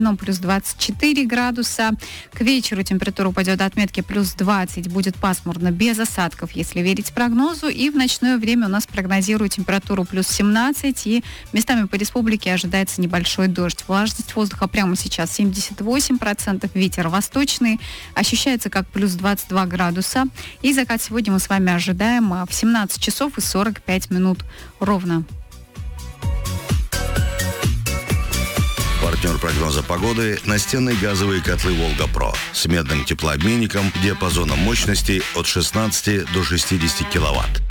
днем плюс 24 градуса. К вечеру температура упадет до отметки плюс 20. Будет пасмурно, без осадков, если верить прогнозу. И в ночное время у нас прогнозируют температуру плюс 17. И местами по республике ожидается небольшой дождь. Влажность воздуха прямо сейчас 78%. Ветер восточный. Ощущается как плюс 22 градуса. И закат сегодня мы с вами ожидаем в 17 часов и 45 минут ровно. Партнер прогноза погоды – настенные газовые котлы «Волга-Про» с медным теплообменником диапазоном мощностей от 16 до 60 киловатт.